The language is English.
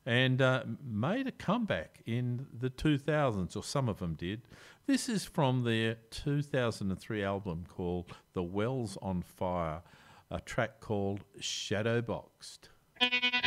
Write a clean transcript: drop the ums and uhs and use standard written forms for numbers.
and made a comeback in the 2000s, or some of them did. This is from their 2003 album called The Wells on Fire, a track called Shadowboxed.